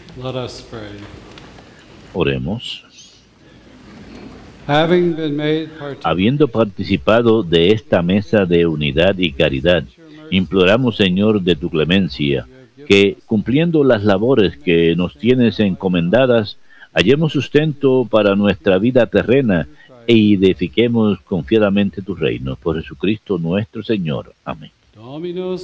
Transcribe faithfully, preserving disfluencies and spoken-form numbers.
Let us pray. Oremos. Having been made partakers Habiendo participado de esta mesa de unidad y caridad, imploramos, Señor, de tu clemencia, que, cumpliendo las labores que nos tienes encomendadas, hallemos sustento para nuestra vida terrena e edifiquemos confiadamente tu reino. Por Jesucristo nuestro Señor. Amén. Dominus